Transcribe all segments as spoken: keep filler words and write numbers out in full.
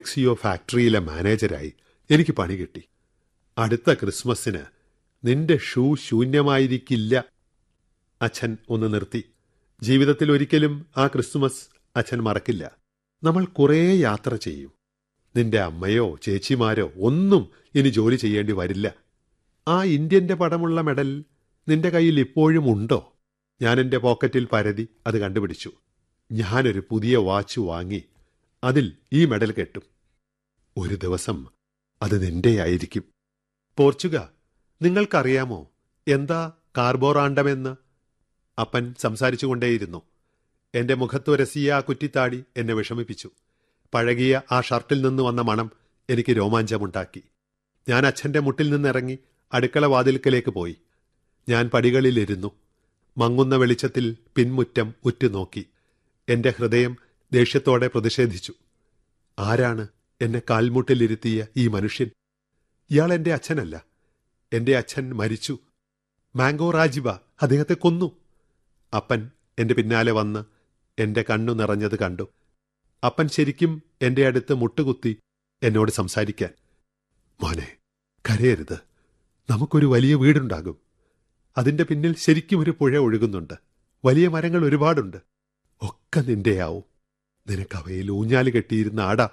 സിയോ ഫാക്ടറിയിലെ മാനേജരായി എനിക്ക് പണി കിട്ടി. അടുത്ത ക്രിസ്മസിന് നിന്റെ ഷൂ ശൂന്യമായിരിക്കില്ല. അച്ഛൻ ഒന്ന് നിർത്തി. ജീവിതത്തിൽ ഒരിക്കലും ആ ക്രിസ്മസ് അച്ഛൻ മറക്കില്ല. നമ്മൾ കുറേ യാത്ര ചെയ്യും. നിന്റെ അമ്മയോ ചേച്ചിമാരോ ഒന്നും ഇനി ജോലി ചെയ്യേണ്ടി വരില്ല. ആ ഇന്ത്യന്റെ പടമുള്ള മെഡൽ നിന്റെ കയ്യിൽ ഇപ്പോഴും ഉണ്ടോ? ഞാൻ എൻ്റെ പോക്കറ്റിൽ പരതി അത് കണ്ടുപിടിച്ചു. ഞാനൊരു പുതിയ വാച്ച് വാങ്ങി അതിൽ ഈ മെഡൽ കെട്ടും. ഒരു ദിവസം അത് നിന്റെയായിരിക്കും. പോർച്ചുഗ, നിങ്ങൾക്കറിയാമോ എന്താ കാർബോറാണ്ടമെന്ന്? അപ്പൻ സംസാരിച്ചുകൊണ്ടേയിരുന്നു. എന്റെ മുഖത്തുരസിയ ആ കുറ്റിത്താടി എന്നെ വിഷമിപ്പിച്ചു. പഴകിയ ആ ഷർട്ടിൽ നിന്ന് വന്ന മണം എനിക്ക് രോമാഞ്ചമുണ്ടാക്കി. ഞാൻ അച്ഛന്റെ മുട്ടിൽ നിന്നിറങ്ങി അടുക്കള വാതിൽക്കലേക്ക് പോയി. ഞാൻ പടികളിലിരുന്നു. മങ്ങുന്ന വെളിച്ചത്തിൽ പിൻമുറ്റം ഉറ്റുനോക്കി. എന്റെ ഹൃദയം ദേഷ്യത്തോടെ പ്രതിഷേധിച്ചു. ആരാണ് എന്നെ കാൽമുട്ടിലിരുത്തിയ ഈ മനുഷ്യൻ? ഇയാൾ എന്റെ അച്ഛനല്ല. എന്റെ അച്ഛൻ മരിച്ചു. മാംഗോ റാജിബ അദ്ദേഹത്തെ കൊന്നു. അപ്പൻ എന്റെ പിന്നാലെ വന്ന് എന്റെ കണ്ണു നിറഞ്ഞത് കണ്ടു. അപ്പൻ ശരിക്കും എന്റെ അടുത്ത് മുട്ടുകുത്തി എന്നോട് സംസാരിക്കാൻ. മോനെ, കരയരുത്. നമുക്കൊരു വലിയ വീടുണ്ടാകും. അതിന്റെ പിന്നിൽ ശരിക്കും ഒരു പുഴ ഒഴുകുന്നുണ്ട്. വലിയ മരങ്ങൾ ഒരുപാടുണ്ട്. ഒക്കെ നിന്റെയാവും. നിനക്കവയിൽ ഊഞ്ഞാല് കെട്ടിയിരുന്ന ആടാ.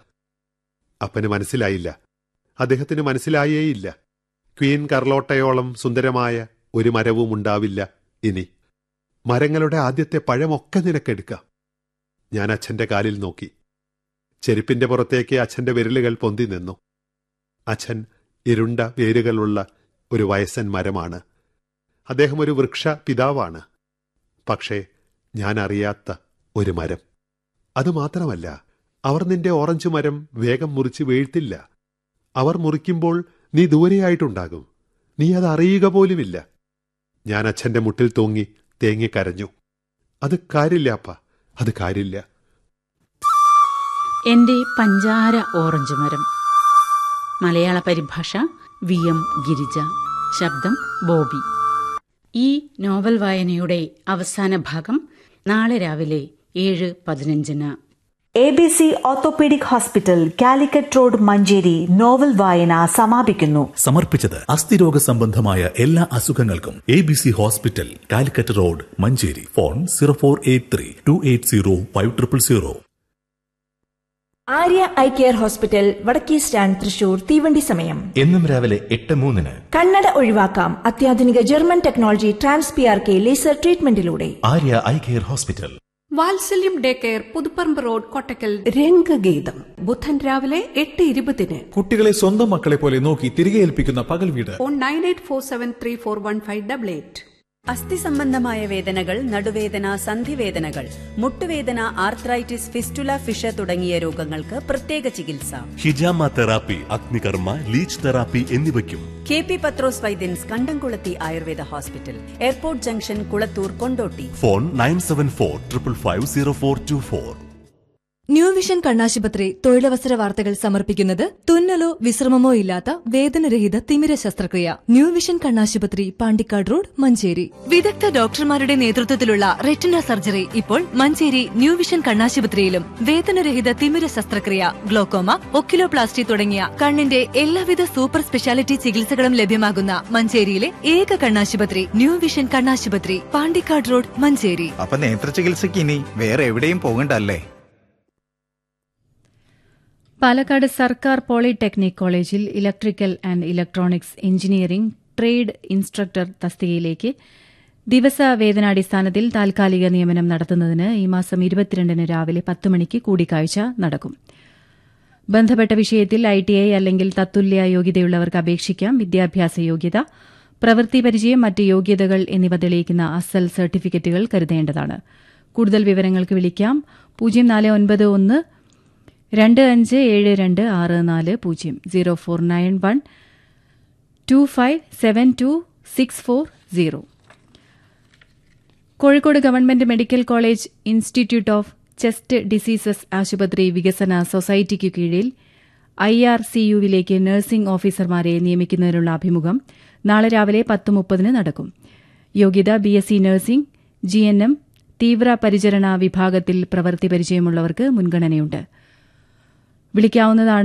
അപ്പന് മനസ്സിലായില്ല. അദ്ദേഹത്തിന് മനസ്സിലായേയില്ല. ക്വീൻ കർലോട്ടയോളം സുന്ദരമായ ഒരു മരവും ഉണ്ടാവില്ല ഇനി. മരങ്ങളുടെ ആദ്യത്തെ പഴമൊക്കെ നിനക്കെടുക്കാം. ഞാൻ അച്ഛന്റെ കാലിൽ നോക്കി. ചെരുപ്പിന്റെ പുറത്തേക്ക് അച്ഛന്റെ വിരലുകൾ പൊന്തി നിന്നു. അച്ഛൻ ഇരുണ്ട വേരുകളുള്ള ഒരു വയസ്സൻ മരമാണ്. അദ്ദേഹം ഒരു വൃക്ഷ പിതാവാണ്. പക്ഷേ ഞാൻ അറിയാത്ത ഒരു മരം. അതുമാത്രമല്ല, അവർ നിന്റെ ഓറഞ്ച് മരം വേഗം മുറിച്ച് വീഴ്ത്തില്ല. അവർ മുറിക്കുമ്പോൾ നീ ദൂരെയായിട്ടുണ്ടാകും. നീ അത് അറിയുക പോലുമില്ല. ഞാൻ അച്ഛന്റെ മുട്ടിൽ തൂങ്ങി തേങ്ങിക്കരഞ്ഞു. അത് കാര്യമില്ല അപ്പ, അത് കാര്യമില്ല. എന്റെ പഞ്ചാര ഓറഞ്ച് മരം. മലയാള പരിഭാഷ വി എം ഗിരിജ. ശബ്ദം ബോബി. ഈ നോവൽ വായനയുടെ അവസാന ഭാഗം നാളെ രാവിലെ ഏഴ് പതിനഞ്ചിന്. A B C orthopaedic hospital, Calicut road, Manjeri. Novel വായന സമാപിക്കുന്നു. സമർപ്പിച്ചത് അസ്ഥിരോഗ സംബന്ധമായ എല്ലാ അസുഖങ്ങൾക്കും A B C hospital, Calicut road, Manjeri. Phone zero four eight three to eight zero five triple zero. Arya eye care hospital, വടക്കേ സ്റ്റാൻഡ്, തൃശൂർ. തീവണ്ടി സമയം എന്നും രാവിലെ എട്ട് മൂന്നിന്. കണ്ണട ഒഴിവാക്കാം അത്യാധുനിക German technology trans P R K laser ട്രീറ്റ്മെന്റിലൂടെ. Arya eye care hospital. വാത്സല്യം day care, Puthuparamba road, Kottakkal. രംഗഗീതം ബുധൻ രാവിലെ എട്ട് ഇരുപതിന്. കുട്ടികളെ സ്വന്തം മക്കളെ പോലെ നോക്കി തിരികെ ഏൽപ്പിക്കുന്ന പകൽ വീട്. Phone nine eight four seven three four one five double eight. അസ്ഥി സംബന്ധമായ വേദനകൾ, നടുവേദന, സന്ധിവേദനകൾ, മുട്ടുവേദന, ആർത്രൈറ്റിസ്, ഫിസ്റ്റുല, ഫിഷ തുടങ്ങിയ രോഗങ്ങൾക്ക് പ്രത്യേക ചികിത്സ. ഹിജാമ തെറാപ്പി, അഗ്നികർമ്മ, ലീച്ച് തെറാപ്പി എന്നിവയ്ക്കും കെ പി പത്രോസ് വൈദ്യൻസ്, കണ്ടംകുളത്തി Ayurveda hospital, airport junction, Kulathur, Kondotty. Phone nine seven four triple five zero four to four. New vision കണ്ണാശുപത്രി തൊഴിലവസര വാർത്തകൾ സമർപ്പിക്കുന്നത് തുന്നലോ വിശ്രമമോ ഇല്ലാത്ത വേദനരഹിത തിമിര ശസ്ത്രക്രിയ. ന്യൂ വിഷൻ കണ്ണാശുപത്രി, പാണ്ടിക്കാട് റോഡ്, മഞ്ചേരി. വിദഗ്ധ ഡോക്ടർമാരുടെ നേതൃത്വത്തിലുള്ള റെറ്റിന സർജറി ഇപ്പോൾ മഞ്ചേരി ന്യൂ വിഷൻ കണ്ണാശുപത്രിയിലും. വേദനരഹിത തിമിര ശസ്ത്രക്രിയ, ഗ്ലോക്കോമ, ഒക്കിലോപ്ലാസ്റ്റി തുടങ്ങിയ കണ്ണിന്റെ എല്ലാവിധ സൂപ്പർ സ്പെഷ്യാലിറ്റി ചികിത്സകളും ലഭ്യമാകുന്ന മഞ്ചേരിയിലെ ഏക കണ്ണാശുപത്രി ന്യൂ വിഷൻ കണ്ണാശുപത്രി, പാണ്ടിക്കാട് റോഡ്, മഞ്ചേരി. അപ്പൊ നേത്ര ചികിത്സയ്ക്ക് ഇനി വേറെ എവിടെയും പോകണ്ടല്ലേ? പാലക്കാട് സർക്കാർ പോളിടെക്നിക് കോളേജിൽ electrical and electronics engineering trade instructor തസ്തികയിലേക്ക് ദിവസവേതനാടിസ്ഥാനത്തിൽ താൽക്കാലിക നിയമനം നടത്തുന്നതിന് ഈ മാസം ഇരുപത്തിരണ്ടിന് രാവിലെ പത്ത് മണിക്ക് കൂടിക്കാഴ്ച നടക്കും. ബന്ധപ്പെട്ട വിഷയത്തിൽ ഐ ടി ഐ അല്ലെങ്കിൽ തത്തുല്യ യോഗ്യതയുള്ളവർക്ക് അപേക്ഷിക്കാം. വിദ്യാഭ്യാസ യോഗ്യത, പ്രവൃത്തി പരിചയം, മറ്റ് യോഗ്യതകൾ എന്നിവ തെളിയിക്കുന്ന അസൽ സർട്ടിഫിക്കറ്റുകൾ കരുതേണ്ടതാണ്. കൂടുതൽ വിവരങ്ങൾക്ക് വിളിക്കാം പൂജ്യം നാല് ഒൻപത് ഒന്ന് രണ്ട് അഞ്ച് ഏഴ് രണ്ട് ആറ് നാല് പൂജ്യം zero four nine one two five seven to six four zero. Kozhikode government medical college institute of chest diseases ആശുപത്രി വികസന സൊസൈറ്റിക്കു കീഴിൽ ഐ ആർ സി യുവിലേക്ക് നഴ്സിംഗ് ഓഫീസർമാരെ നിയമിക്കുന്നതിനുള്ള അഭിമുഖം നാളെ രാവിലെ പത്ത് മുപ്പതിന് നടക്കും. യോഗ്യത B S C nursing, G N M, തീവ്ര പരിചരണ വിഭാഗത്തിൽ പ്രവൃത്തി പരിചയമുള്ളവർക്ക് മുൻഗണനയുണ്ട്. വിളിക്കാവുന്നതാണ്